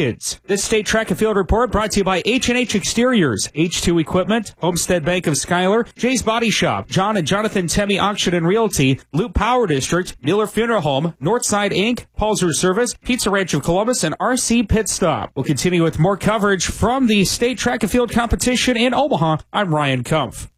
kids. This State Track and Field Report brought to you by H&H Exteriors, H2 Equipment, Homestead Bank of Schuyler, Jay's Body Shop, John and Jonathan Temme Auction and Realty, Loop Power District, Mueller Funeral Home, Northside Inc., Paul's Service, Pizza Ranch of Columbus, and RC Pit Stop. We'll continue with more coverage from the State Track and Field competition in Omaha. I'm Ryan Kumpf.